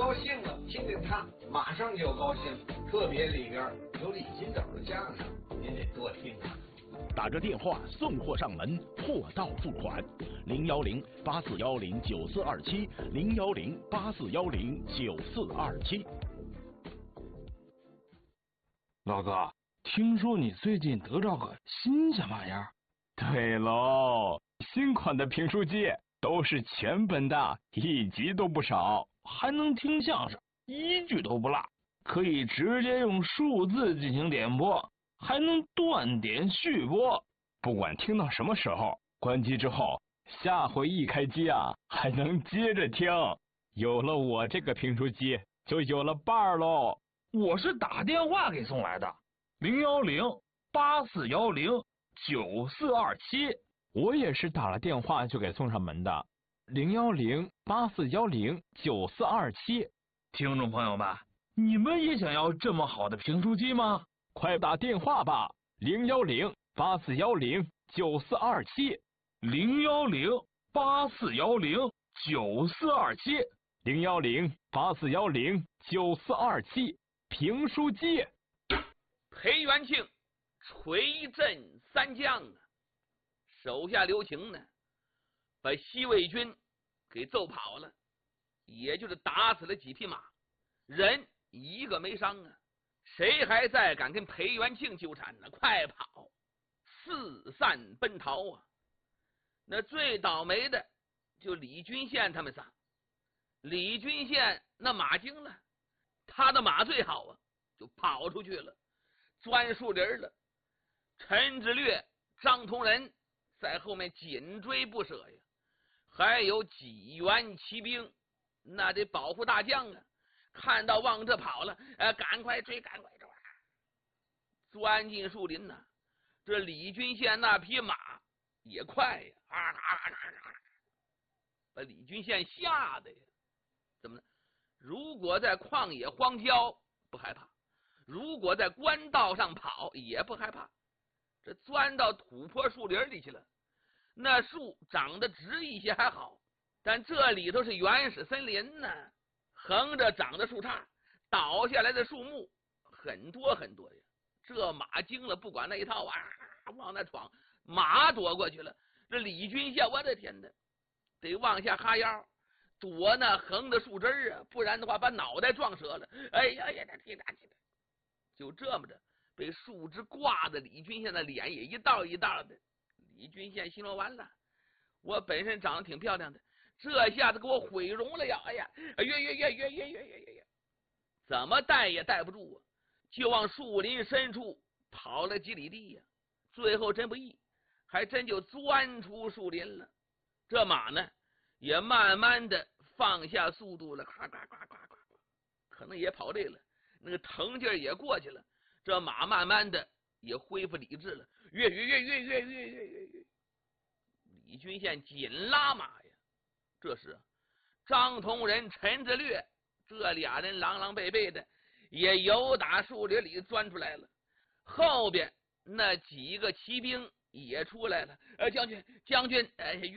高兴了，听听他马上就高兴。特别里边有李金斗的相声，您得多听啊。 打着电话送货上门，货到付款，010-8410-9427，010-8410-9427。 老哥，听说你最近得着个新鲜玩意儿？ 对喽，新款的评书机都是全本的，一集都不少， 还能听相声，一句都不落，可以直接用数字进行点播，还能断点续播。 不管听到什么时候，关机之后，下回一开机啊，还能接着听。有了我这个评书机，就有了伴儿喽。 我是打电话给送来的，010-8410-9427。 我也是打了电话就给送上门的，010-8410-9427。 听众朋友们，你们也想要这么好的评书机吗？ 快打电话吧，010-8410-9427，010-8410-9427，评书机。 裴元庆锤震三将啊，手下留情呢，把西魏军给揍跑了，也就是打死了几匹马，人一个没伤啊。谁还再敢跟裴元庆纠缠呢？快跑，四散奔逃啊！那最倒霉的就李君宪他们仨。李君宪那马精了，他的马最好啊，就跑出去了，钻树林了。陈志略、张同仁在后面紧追不舍呀，还有几员骑兵，那得保护大将啊。看到往这跑了，赶快追，赶快追！钻进树林呢，这李君宪那匹马也快呀，把李君宪吓得呀。怎么呢？如果在旷野荒郊不害怕，如果在官道上跑也不害怕。这钻到土坡树林里去了，那树长得直一些还好，但这里头是原始森林呢。横着长的树杈，倒下来的树木很多很多呀。这马惊了，不管那一套啊，往那闯，马躲过去了。这李君宪，我的天哪，得往下哈腰，躲那横的树枝啊，不然的话把脑袋撞折了。哎呀呀，就这么着，被树枝挂的李君宪的脸也一道一道的。李君宪心说完了，我本身长得挺漂亮的，这下子给我毁容了呀！哎呀，越，怎么带也带不住啊！就往树林深处跑了几里地呀，最后真不易，还真就钻出树林了。这马呢，也慢慢的放下速度了，呱，可能也跑累了，那个疼劲儿也过去了。这马慢慢的也恢复理智了，越。李君宪紧拉马呀。这时张同仁、陈志略这俩人狼狼狈狈的也由打树林里钻出来了，后边那几个骑兵也出来了。将军，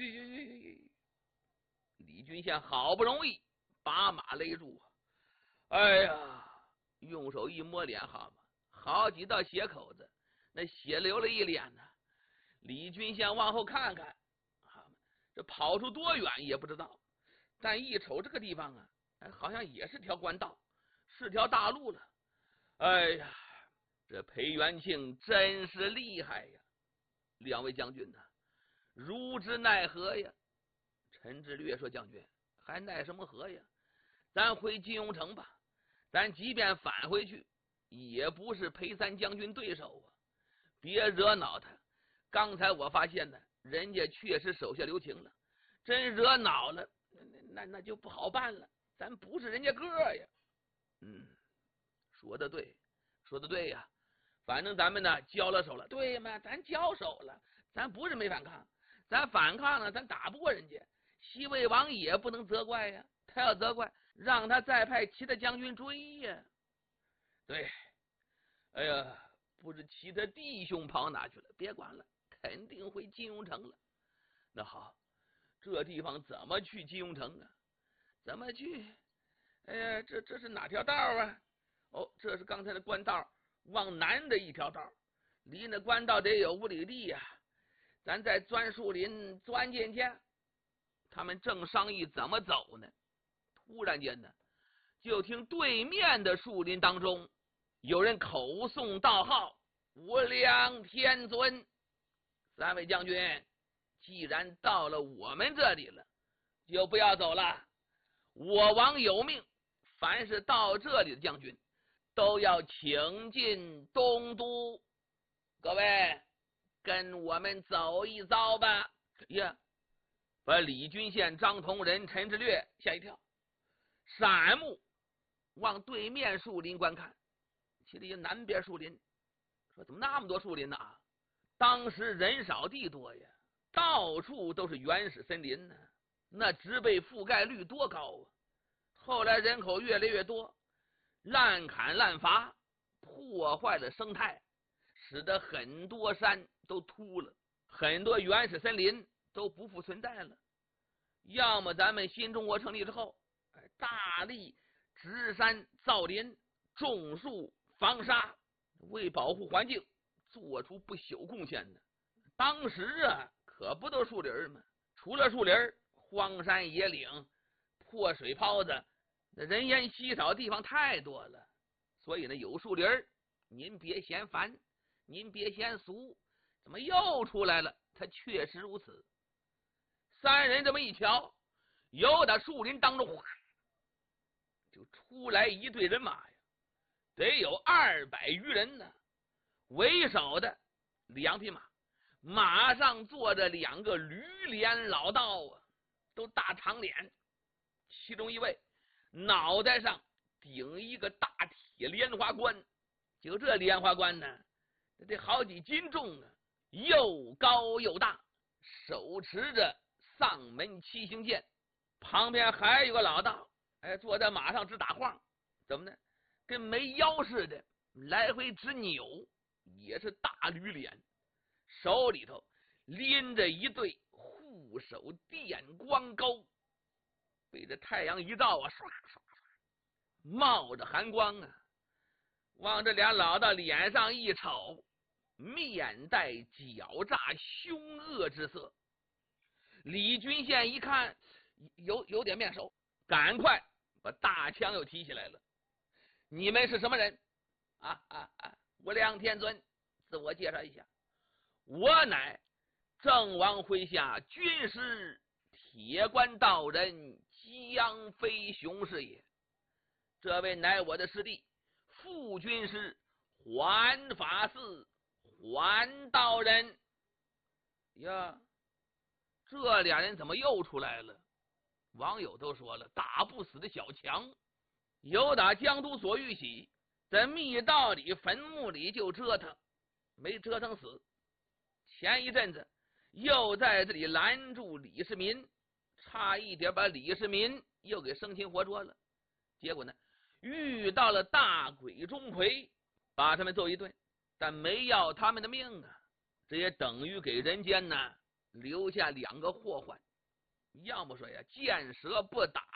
李君宪好不容易把马勒住啊，哎呀，用手一摸脸，好几道血口子，那血流了一脸呢。李君宪往后看看，这跑出多远也不知道，但一瞅这个地方啊，好像也是条官道，是条大路了。哎呀，这裴元庆真是厉害呀！两位将军呢，如之奈何呀？陈志略说：“将军，还奈什么何呀？咱回金庸城吧。咱即便返回去，也不是裴三将军对手啊！别惹恼他。刚才我发现呢，人家确实手下留情了，真惹恼了，那就不好办了。咱不是人家个呀。”说的对呀。反正咱们呢交了手了，对吗？咱交手了，咱不是没反抗，咱反抗了，咱打不过人家。西魏王也不能责怪呀，他要责怪，让他再派其他将军追呀。对，哎呀，不知其他弟兄跑哪去了，别管了，肯定回金庸城了。那好，这地方怎么去金庸城啊？怎么去？ 哎呀，这是哪条道啊？哦，这是刚才的官道，往南的一条道，离那官道得有5里地呀。咱再钻树林钻进去。他们正商议怎么走呢，突然间呢，就听对面的树林当中有人口诵道号：“无量天尊，3位将军，既然到了我们这里了，就不要走了。我王有命，凡是到这里的将军，都要请进东都。各位，跟我们走一遭吧。”呀，把李君宪、张同仁、陈志略吓一跳，闪目往对面树林观看。其实南边树林，说怎么那么多树林呢？当时人少地多呀，到处都是原始森林呢，那植被覆盖率多高啊！后来人口越来越多，滥砍滥伐，破坏了生态，使得很多山都秃了，很多原始森林都不复存在了。要么咱们新中国成立之后，大力植山造林，种树防沙，为保护环境做出不朽贡献的。当时啊，可不都树林吗？除了树林，荒山野岭、破水泡子，那人烟稀少地方太多了。所以呢，有树林，您别嫌烦，您别嫌俗，怎么又出来了？他确实如此。3人这么一瞧，由打树林当中就出来一队人马呀，得有200余人呢。为首的2匹马，马上坐着2个驴脸老道啊，都大长脸，其中一位脑袋上顶一个大铁莲花冠，就这莲花冠呢，得好几斤重啊，又高又大，手持着丧门七星剑。旁边还有个老道，坐在马上直打晃，怎么呢？跟没腰似的，来回直扭，也是大驴脸，手里头拎着一对护手电光钩，被这太阳一照啊，唰唰唰，冒着寒光啊。往这俩老道脸上一瞅，面带狡诈凶恶之色。李君宪一看有点面熟，赶快把大枪又提起来了。你们是什么人？无量天尊，自我介绍一下，我乃郑王麾下军师铁关道人江飞雄是也。这位乃我的师弟副军师环法寺环道人。呀，这俩人怎么又出来了？网友都说了，打不死的小强。由打江都所遇起，在密道里坟墓里就折腾，没折腾死。前一阵子又在这里拦住李世民，差一点把李世民又给生擒活捉了。结果呢，遇到了大鬼钟馗，把他们揍一顿，但没要他们的命啊。这也等于给人间呢留下2个祸患。要么说呀，见蛇不打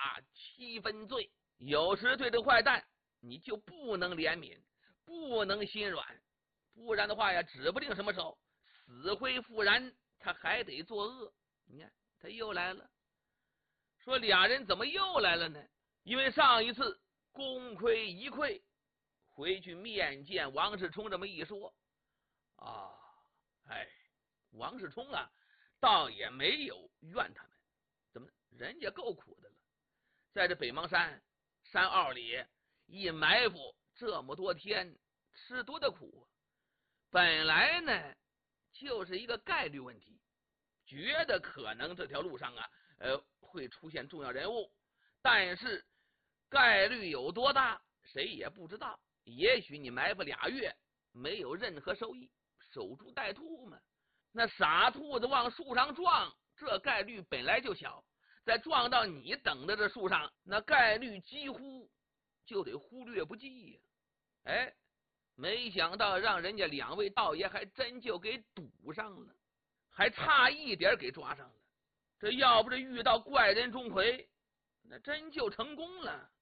7分罪。有时对这坏蛋你就不能怜悯，不能心软，不然的话呀，指不定什么时候死灰复燃，他还得作恶。你看他又来了。说俩人怎么又来了呢？因为上一次功亏一篑，回去面见王世充这么一说啊，王世充啊倒也没有怨他们，怎么人家够苦的了，在这北邙山山坳里一埋伏这么多天，吃多的苦。本来呢就是一个概率问题，觉得可能这条路上啊会出现重要人物，但是概率有多大谁也不知道。也许你埋伏2月没有任何收益，守株待兔嘛。那傻兔子往树上撞，这概率本来就小，再撞到你等的这树上，那概率几乎就得忽略不计呀。没想到让人家2位道爷还真就给堵上了，还差一点给抓上了。这要不是遇到怪人钟馗，那真就成功了。